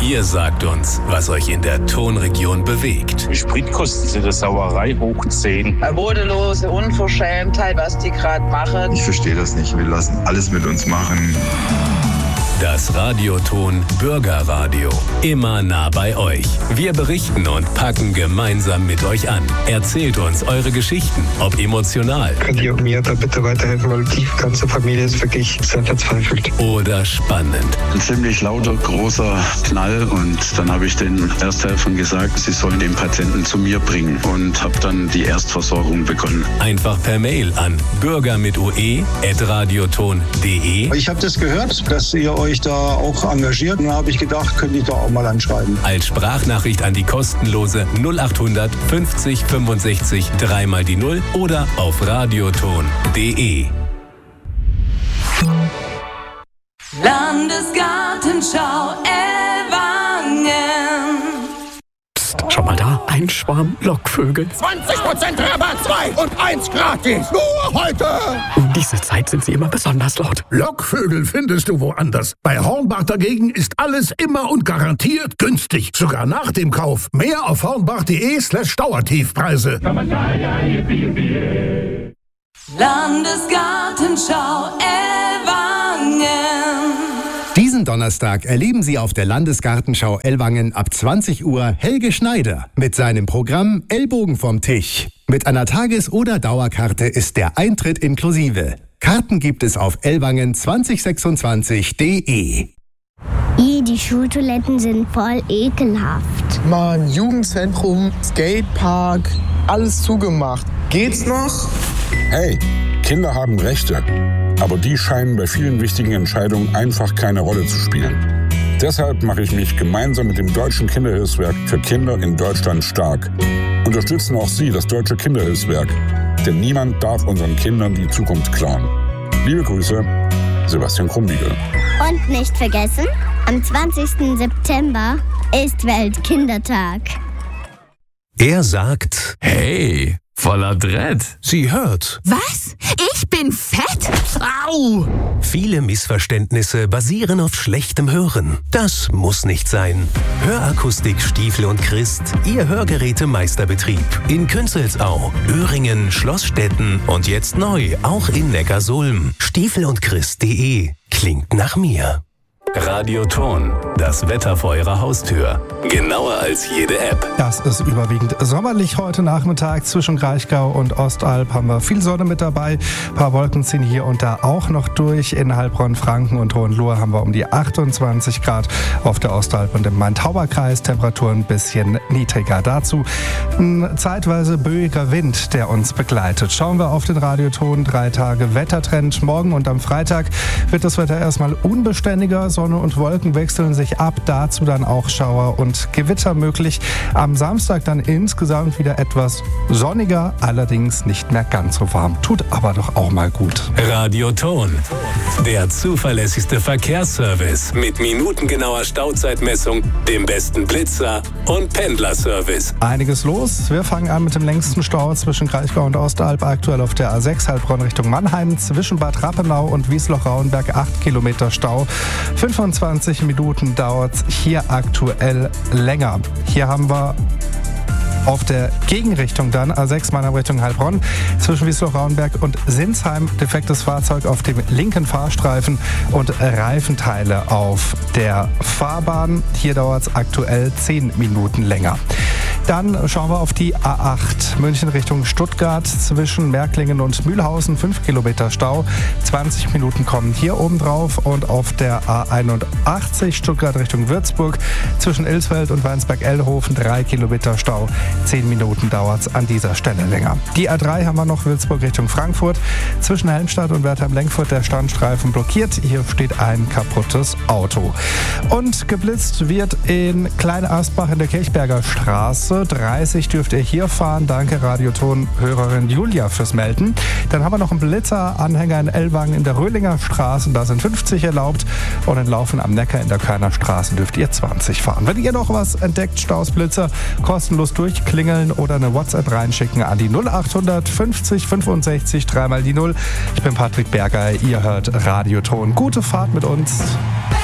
Ihr sagt uns, was euch in der Tonregion bewegt. Die Spritkosten sind eine Sauerei hoch 10. Eine bodenlose Unverschämtheit, was die gerade machen. Ich verstehe das nicht. Wir lassen alles mit uns machen. Das Radioton Bürgerradio. Immer nah bei euch. Wir berichten und packen gemeinsam mit euch an. Erzählt uns eure Geschichten, ob emotional. Könnt ihr mir da bitte weiterhelfen, weil die ganze Familie ist wirklich sehr verzweifelt. Oder spannend. Ein ziemlich lauter, großer Knall und dann habe ich den Ersthelfern gesagt, sie sollen den Patienten zu mir bringen und habe dann die Erstversorgung begonnen. Einfach per Mail an bürger@radioton.de. Ich habe das gehört, dass ihr euch da auch engagiert und da habe ich gedacht, könnte ich doch auch mal anschreiben. Als Sprachnachricht an die kostenlose 0800 50 65 3 die 0 oder auf radioton.de. Landesgartenschau Ellwangen. Psst, schau mal da, ein Schwarm Lockvögel. 20% Rabatt, 2 und 1 gratis. Nur heute. Um diese Zeit sind sie immer besonders laut. Lockvögel findest du woanders. Bei Hornbach dagegen ist alles immer und garantiert günstig. Sogar nach dem Kauf. Mehr auf hornbach.de/Dauertiefpreise. Landesgartenschau Ellwangen. Diesen Donnerstag erleben Sie auf der Landesgartenschau Ellwangen ab 20 Uhr Helge Schneider mit seinem Programm Ellbogen vom Tisch. Mit einer Tages- oder Dauerkarte ist der Eintritt inklusive. Karten gibt es auf ellwangen2026.de. Die Schultoiletten sind voll ekelhaft. Mann, Jugendzentrum, Skatepark, alles zugemacht. Geht's noch? Hey, Kinder haben Rechte. Aber die scheinen bei vielen wichtigen Entscheidungen einfach keine Rolle zu spielen. Deshalb mache ich mich gemeinsam mit dem Deutschen Kinderhilfswerk für Kinder in Deutschland stark. Unterstützen auch Sie das Deutsche Kinderhilfswerk. Denn niemand darf unseren Kindern die Zukunft klauen. Liebe Grüße, Sebastian Krumbiegel. Und nicht vergessen, am 20. September ist Weltkindertag. Er sagt, hey, voller Dread. Sie hört. Was? Ich bin fett? Au! Viele Missverständnisse basieren auf schlechtem Hören. Das muss nicht sein. Hörakustik Stiefel und Christ, Ihr Hörgerätemeisterbetrieb. In Künzelsau, Öhringen, Schlossstetten und jetzt neu, auch in Neckarsulm. stiefelundchrist.de. Klingt nach mir. Radioton, das Wetter vor Ihrer Haustür. Genauer als jede App. Das ist überwiegend sommerlich heute Nachmittag. Zwischen Kraichgau und Ostalb haben wir viel Sonne mit dabei. Ein paar Wolken ziehen hier und da auch noch durch. In Heilbronn, Franken und Hohenlohe haben wir um die 28 Grad. Auf der Ostalb und im Main-Tauber-Kreis Temperaturen ein bisschen niedriger. Dazu ein zeitweise böiger Wind, der uns begleitet. Schauen wir auf den Radioton. 3 Tage Wettertrend. Morgen und am Freitag wird das Wetter erstmal unbeständiger. Sonne und Wolken wechseln sich ab, dazu dann auch Schauer und Gewitter möglich. Am Samstag dann insgesamt wieder etwas sonniger, allerdings nicht mehr ganz so warm. Tut aber doch auch mal gut. Radioton, der zuverlässigste Verkehrsservice mit minutengenauer Stauzeitmessung, dem besten Blitzer und Pendlerservice. Einiges los. Wir fangen an mit dem längsten Stau zwischen Kraichgau und Ostalb, aktuell auf der A6 Heilbronn Richtung Mannheim, zwischen Bad Rappenau und Wiesloch-Rauenberg 8 Kilometer Stau. 25 Minuten dauert es hier aktuell länger. Hier haben wir auf der Gegenrichtung dann, A6 Mannheim Richtung Heilbronn, zwischen Wiesloch-Rauenberg und Sinsheim, defektes Fahrzeug auf dem linken Fahrstreifen und Reifenteile auf der Fahrbahn. Hier dauert es aktuell 10 Minuten länger. Dann schauen wir auf die A8 München Richtung Stuttgart, zwischen Märklingen und Mühlhausen, 5 Kilometer Stau. 20 Minuten kommen hier oben drauf. Und auf der A81 Stuttgart Richtung Würzburg, zwischen Ilsfeld und Weinsberg-Ellhofen, 3 Kilometer Stau. 10 Minuten dauert es an dieser Stelle länger. Die A3 haben wir noch, Würzburg Richtung Frankfurt, zwischen Helmstadt und Wertheim-Lenkfurt, der Standstreifen blockiert. Hier steht ein kaputtes Auto. Und geblitzt wird in Kleinastbach in der Kirchberger Straße. 30 dürft ihr hier fahren. Danke Radioton-Hörerin Julia fürs Melden. Dann haben wir noch einen Blitzeranhänger in Ellwangen in der Röhlinger Straße. Da sind 50 erlaubt. Und in Laufen am Neckar in der Körner Straße dürft ihr 20 fahren. Wenn ihr noch was entdeckt, Stausblitzer, kostenlos durchklingeln oder eine WhatsApp reinschicken an die 0800 50 65 3 die 0. Ich bin Patrick Berger. Ihr hört Radioton. Gute Fahrt mit uns.